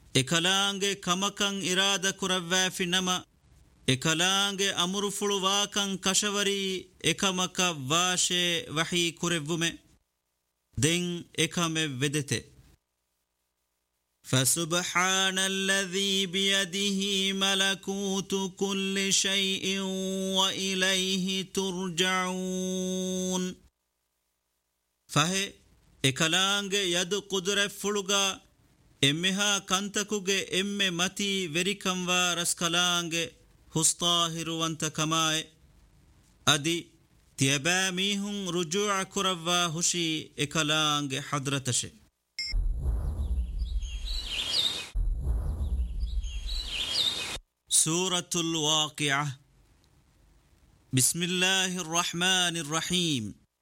ekalaange kamakan irada kuravvafi nama ekalaange amuru fuluwakan kashavari ekamaka vaashe wahi kurevvume den ekame vedete فسبحان الذي بيده ملكوت كل شيء وإليه ترجعون فهي ekalaange yadu qudre fuluga emmeha kantakuge emme mati verikamwa raskalaange hustahiru wanta kamae adi tiyaba mihun rujuu' kuravwa hushi ekalaange hadratashe سورة الواقعة بسم الله الرحمن الرحيم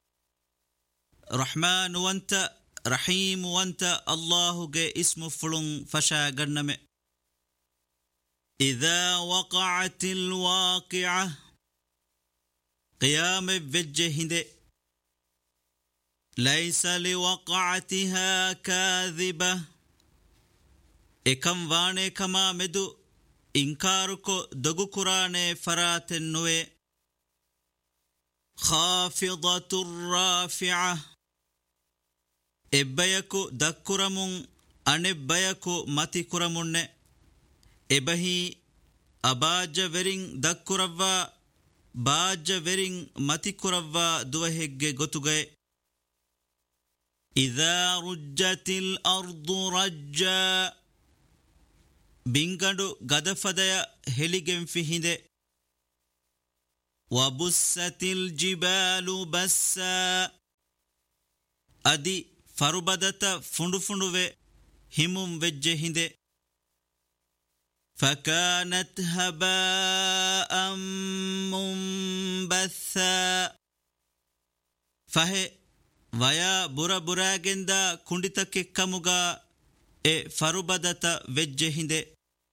رحمن وانت رحيم وانت الله جاء اسم فلن فشا قرنم إذا وقعت الواقعة قيام بجهد ليس لوقعتها كاذبة إكم واني كما مدو إنكاركو دغو قرآن فراتن نوي خافضة الرافعة إبايكو دكرمون أنبايكو ماتي كرمون إبهي أباج ورين دكروا باج ورين ماتي كروا دوهيج غتوغي إذا رجت الأرض رجا بينغدو غدفديا هليجن فيهinde وبست الجبال بسا أدي فربدتا فندو فندو همم وجهinde فكانت هباء منبثا فهي ويا برا برا جندا كندتك كموغا فربدتا وجهinde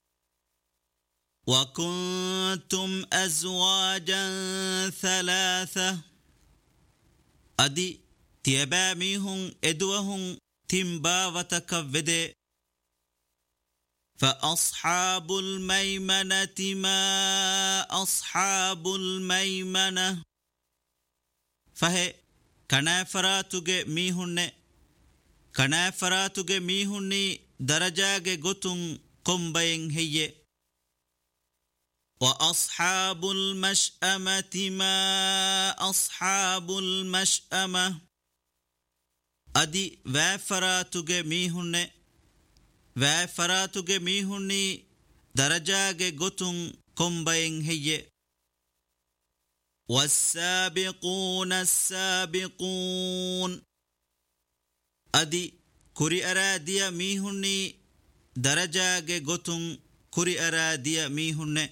وكنتم أزواجا ثلاثة أدي تيباميهم إدوهم تنباوتك ودي فأصحاب الميمنة ما أصحاب الميمنة فهي كنافراتك ميهن درجاك قطن قنبين هي وأصحاب المشأمة ما أصحاب المشأمة أدي وافراتك ميهن درجاك قطن قنبين هي والسابقون السابقون أدي كري أراديا ميهن درجاك قطن كري أراديا ميهن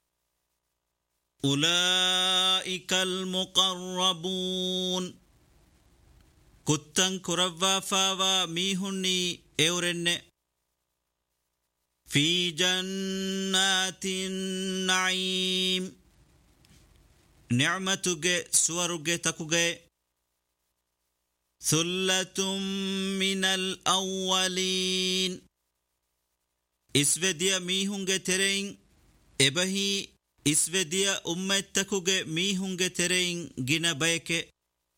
أولئك المقربون كتن كروا فاوا ميهني أورن في جنات النعيم نعمتك سورك تكوك ثلة من الأولين اسوديا ميهنگ ترين إبهي isvediya ummattakuge mihunge terein gina bayke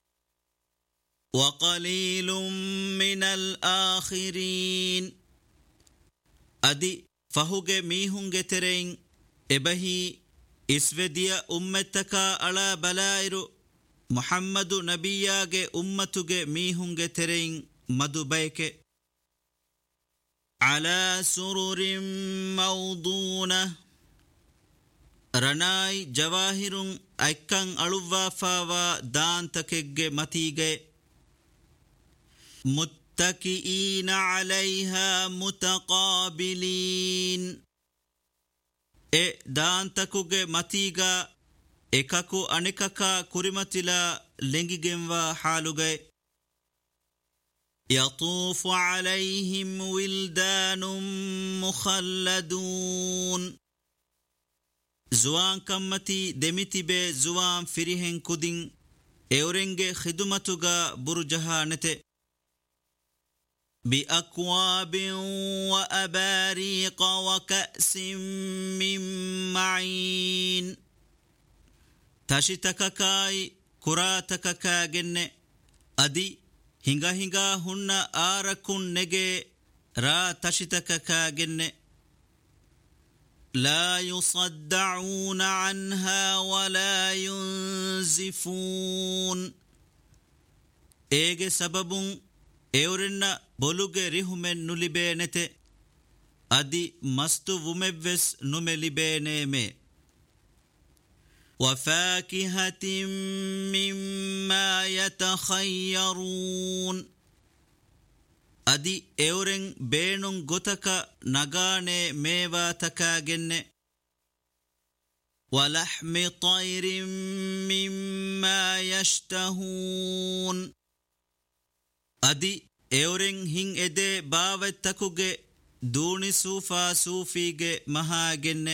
wa qalilun minal akhirin adi fahuge mihunge terein ebahi isvediya ummattaka ala balairu Muhammadu nabiyage ummatuge mihunge terein madu bayke ala sururin mawduna رناي جواهر أيكان ألوفا فاوا دان تكيج متيجي متكئين عليها متقابلين دان تكوج متيجا إكاكو أنيكاكا كوريماتيلا لنجيجنوا حالوجي يطوف عليهم ولدان مخلدون زوان كمتي دمتي بي زوان فريهن كودين اورنگه خدمتوغا برجها نته بأكواب وأباريق وكأس من معين تشتك كاي كراتك كاجن أدي هنگا هنگا هن آركن نجي را تشتك كاجن لا يصدعون عنها ولا ينزفون إيجي سبب إورنا بولوغي ريهمن نلبينته أدي مستو ومبس نملبينيمي وفاكهة مما يتخيرون أدي إورن بينون غتك نغاني ميوا تكاجن ولحم طير مما يشتهون أدي إورن هين إدي باوتكوغي دوني سوفا سوفيغي مهاجن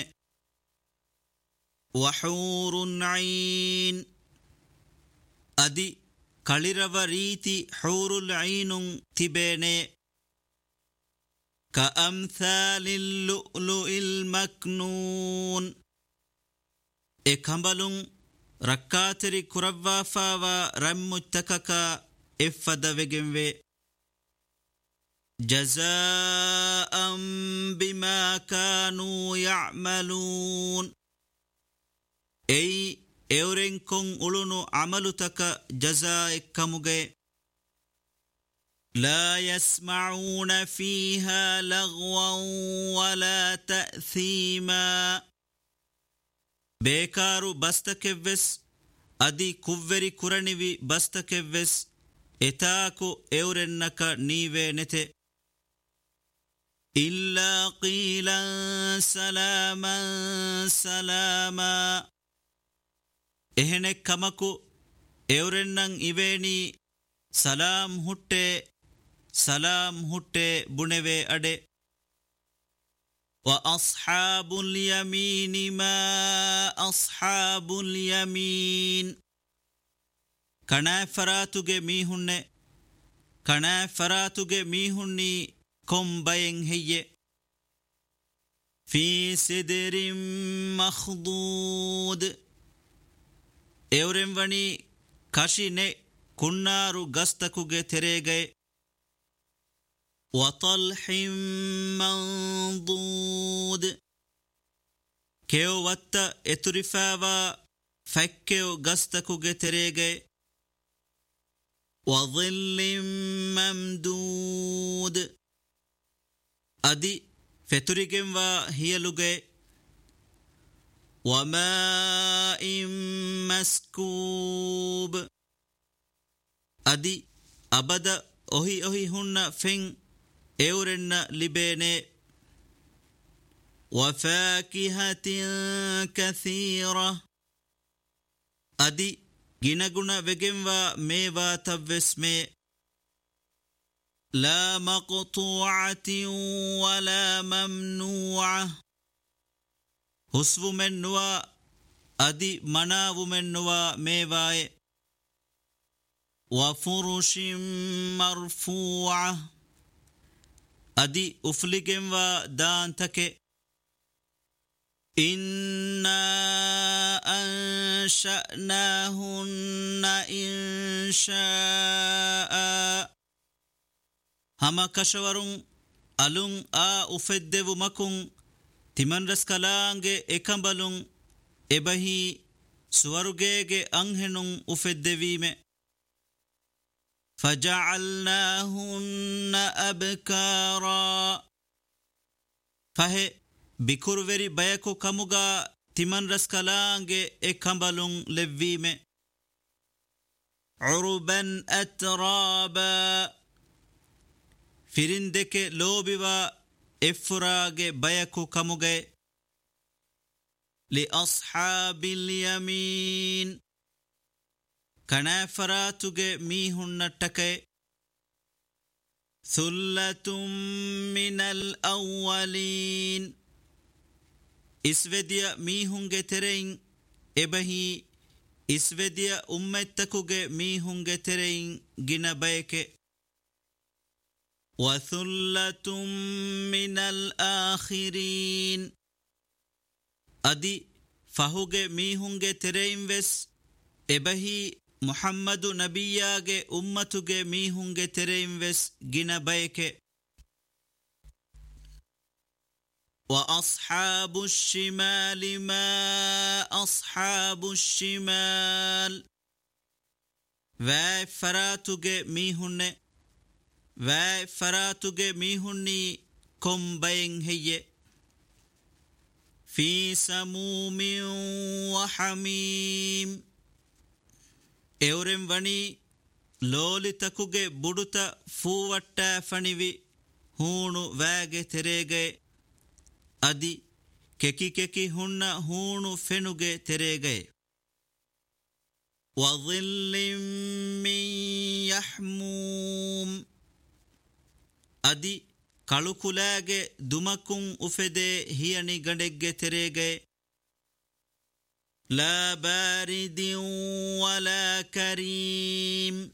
وحور عين أدي كاليرව ريتي حور العين تبيني كأمثال اللؤلؤ المكنون إكمبلون ركاتري كربا فاوا رمتككا إفدا وجنوي جزاء بما كانوا يعملون أي إورين كون أولونو عملتك جزاء كمجي لا يسمعون فيها لغوا ولا تأثيما بيكارو بستكفس أدي كوفري كورانيوي بستكفس إتاكو إورنك نيوي نتي إلا قيلا سلاما سلاما إهنك كمكو إورنن إبيني سلام هُٹّے بُنوي أدي وأصحاب اليمين ما أصحاب اليمين كنافراتوغي ميهُنّي كم بين هي في سدر مخضود إورنوني كاشي كنارو غستكوغي تريغي وطلح منضود كيو وطا اترفاوا فكيو غستكوغي تريغي وظل ممدود أدي فتريغنوا هيلوغي وماء مسكوب أدي أبدا أهي هن فين إورن لبيني وفاكهة كثيرة أدي جنغنا وجنوا ميوا تبسمي لا مقطوعة ولا ممنوعة حسو منوا أدي مناو منوا ميواي وفرش مرفوعة أدي أفلقنوا دانتك إنا أنشأناهن إنشاء هما كشورون ألون أفدو مكون تمن رسكالانge ekambaloon ebahi suwarugege anhenun ufeddevime فجعلناهن أبكارا فهي بكروفري بيكو كموغا تمن رسكالانge ekambaloon لفيمه عربا أترابا فرندك لوبوا إفراغ بيكو كموغي لأصحاب اليمين كنافراتوغ ميهن نتكي ثلة من الأولين إسوديا ميهنغ ترين إبهي إسوديا أمتكوغ ميهنغ ترين جنا بيكي وثلة من الآخرين أدي فهوغ ميهونغ ترين وس إبهي محمد نبياغ أمتوغ ميهونغ ترين وس جنا بايك وأصحاب الشمال ما أصحاب الشمال واي فراتوغ ميهن واي فراتوغ ميهني كم باين هي في سموم وحميم اورم وني لولي تكوغ بودتا فووٹا فنيوي هونو واغ تريغ أدي ككي ككي هن هونو فنوغ تريغ وظل من يحموم أدي كالوكولاغ دمكون أفده هياني غندق تريغ لا بارد ولا كريم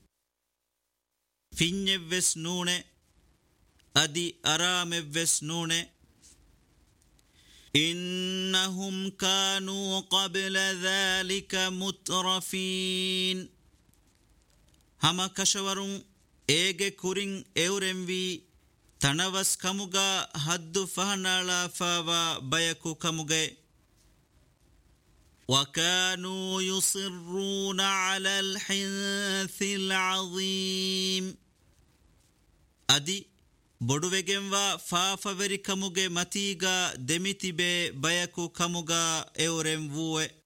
فين وسنون أدي أرام وسنون إنهم كانوا قبل ذلك مترفين هما كشورون إيجي كورين إورموي تنوس كموغا حد فهنالا فاوا بيكو كموغي وكانوا يصرون على الحنث العظيم أدي بودوغنوا فافوري كموغي متيغا دميتيبي بيكو كموغا اورم ووه